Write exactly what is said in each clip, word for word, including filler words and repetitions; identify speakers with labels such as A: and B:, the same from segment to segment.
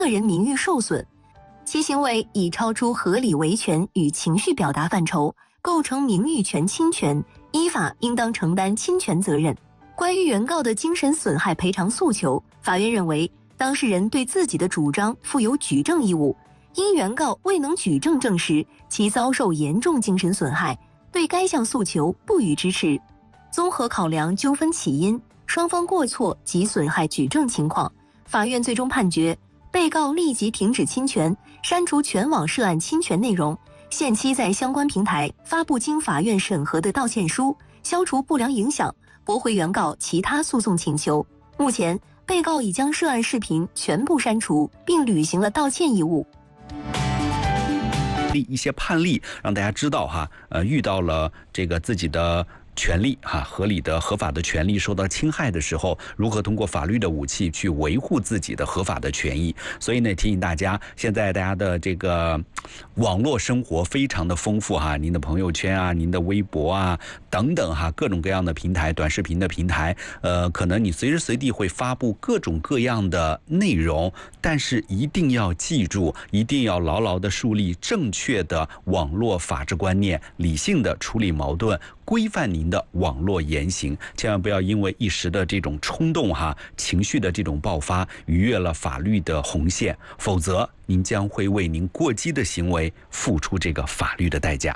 A: 个人名誉受损，其行为已超出合理维权与情绪表达范畴，构成名誉权侵权，依法应当承担侵权责任。关于原告的精神损害赔偿诉求，法院认为，当事人对自己的主张负有举证义务，因原告未能举证证实其遭受严重精神损害，对该项诉求不予支持。综合考量纠纷起因、双方过错及损害举证情况，法院最终判决被告立即停止侵权，删除全网涉案侵权内容，限期在相关平台发布经法院审核的道歉书，消除不良影响，驳回原告其他诉讼请求。目前，被告已将涉案视频全部删除，并履行了道歉义务。
B: 一些判例让大家知道哈，呃，遇到了这个自己的权利哈，合理的合法的权利受到侵害的时候，如何通过法律的武器去维护自己的合法的权益。所以呢，提醒大家，现在大家的这个网络生活非常的丰富哈，您的朋友圈啊，您的微博啊等等哈，各种各样的平台，短视频的平台，呃，可能你随时随地会发布各种各样的内容，但是一定要记住，一定要牢牢的树立正确的网络法治观念，理性的处理矛盾，规范您的网络言行，千万不要因为一时的这种冲动哈，情绪的这种爆发，逾越了法律的红线，否则您将会为您过激的行为付出这个法律的代价。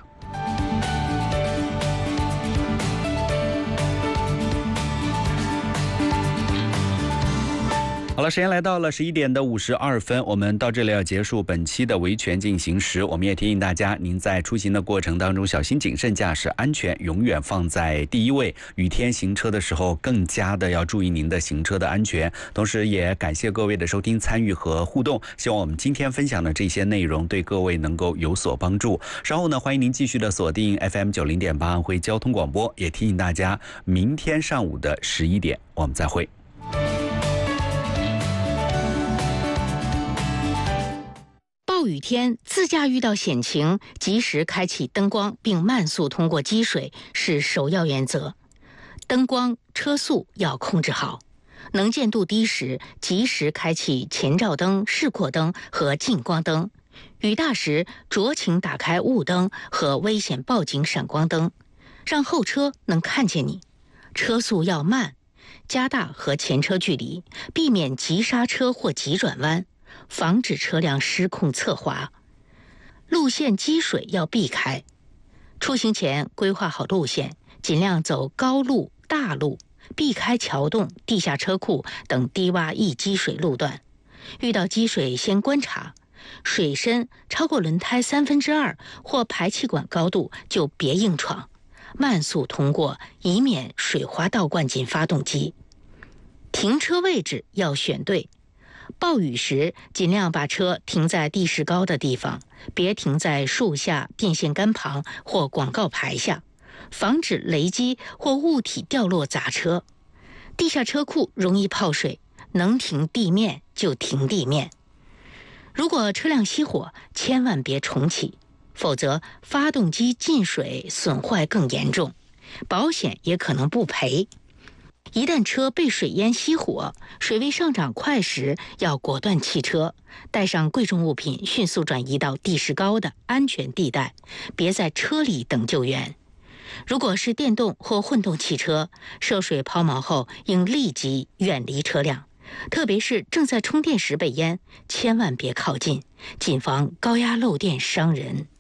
B: 好了，时间来到了十一点的五十二分，我们到这里要结束本期的维权进行时。我们也提醒大家，您在出行的过程当中小心谨慎驾驶，安全永远放在第一位。雨天行车的时候，更加的要注意您的行车的安全。同时，也感谢各位的收听、参与和互动。希望我们今天分享的这些内容对各位能够有所帮助。稍后呢，欢迎您继续的锁定 F M 九零点八安徽交通广播。也提醒大家，明天上午的十一点，我们再会。
C: 暴雨天自驾遇到险情，及时开启灯光并慢速通过积水是首要原则。灯光、车速要控制好，能见度低时及时开启前照灯、示廓灯和近光灯。雨大时酌情打开雾灯和危险报警闪光灯，让后车能看见你。车速要慢，加大和前车距离，避免急刹车或急转弯，防止车辆失控侧滑。路线积水要避开，出行前规划好路线，尽量走高路、大路，避开桥洞、地下车库等低洼易积水路段。遇到积水先观察，水深超过轮胎三分之二或排气管高度就别硬闯，慢速通过，以免水滑倒灌进发动机。停车位置要选对，暴雨时尽量把车停在地势高的地方，别停在树下、电线杆旁或广告牌下，防止雷击或物体掉落砸车。地下车库容易泡水，能停地面就停地面。如果车辆熄火，千万别重启，否则发动机进水损坏更严重，保险也可能不赔。一旦车被水淹熄火，水位上涨快时，要果断弃车，带上贵重物品迅速转移到地势高的安全地带，别在车里等救援。如果是电动或混动汽车，涉水抛锚后应立即远离车辆，特别是正在充电时被淹，千万别靠近，谨防高压漏电伤人。